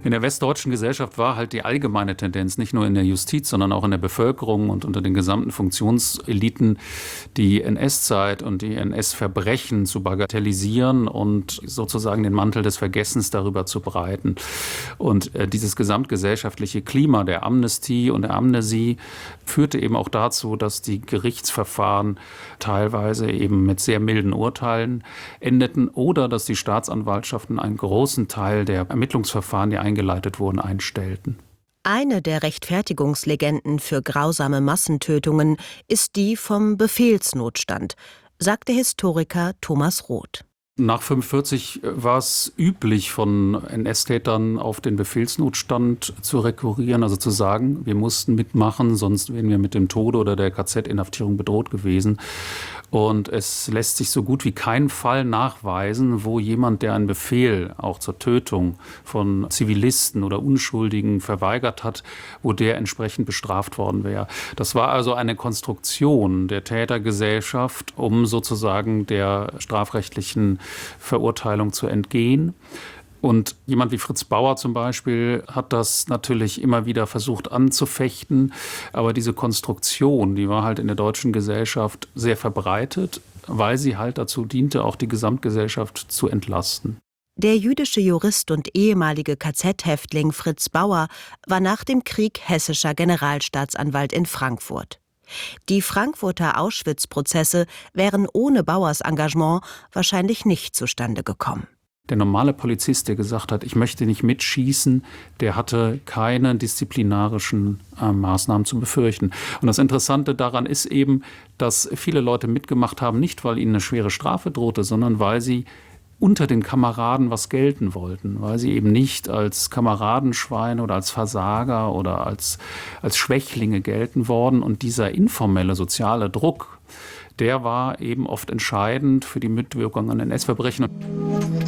In der westdeutschen Gesellschaft war halt die allgemeine Tendenz, nicht nur in der Justiz, sondern auch in der Bevölkerung und unter den gesamten Funktionseliten, die NS-Zeit und die NS-Verbrechen zu bagatellisieren und sozusagen den Mantel des Vergessens darüber zu breiten. Und dieses gesamtgesellschaftliche Klima der Amnestie und der Amnesie führte eben auch dazu, dass die Gerichtsverfahren teilweise eben mit sehr milden Urteilen endeten oder dass die Staatsanwaltschaften einen großen Teil der Ermittlungsverfahren, die eingeleitet wurden, einstellten. Eine der Rechtfertigungslegenden für grausame Massentötungen ist die vom Befehlsnotstand, sagt der Historiker Thomas Roth. Nach 1945 war es üblich, von NS-Tätern auf den Befehlsnotstand zu rekurrieren, also zu sagen, wir mussten mitmachen, sonst wären wir mit dem Tode oder der KZ-Inhaftierung bedroht gewesen. Und es lässt sich so gut wie kein Fall nachweisen, wo jemand, der einen Befehl auch zur Tötung von Zivilisten oder Unschuldigen verweigert hat, wo der entsprechend bestraft worden wäre. Das war also eine Konstruktion der Tätergesellschaft, um sozusagen der strafrechtlichen Verurteilung zu entgehen. Und jemand wie Fritz Bauer zum Beispiel hat das natürlich immer wieder versucht anzufechten. Aber diese Konstruktion, die war halt in der deutschen Gesellschaft sehr verbreitet, weil sie halt dazu diente, auch die Gesamtgesellschaft zu entlasten. Der jüdische Jurist und ehemalige KZ-Häftling Fritz Bauer war nach dem Krieg hessischer Generalstaatsanwalt in Frankfurt. Die Frankfurter Auschwitz-Prozesse wären ohne Bauers Engagement wahrscheinlich nicht zustande gekommen. Der normale Polizist, der gesagt hat, ich möchte nicht mitschießen, der hatte keine disziplinarischen Maßnahmen zu befürchten. Und das Interessante daran ist eben, dass viele Leute mitgemacht haben, nicht weil ihnen eine schwere Strafe drohte, sondern weil sie unter den Kameraden was gelten wollten, weil sie eben nicht als Kameradenschweine oder als Versager oder als Schwächlinge gelten worden. Und dieser informelle soziale Druck, der war eben oft entscheidend für die Mitwirkung an NS-Verbrechen.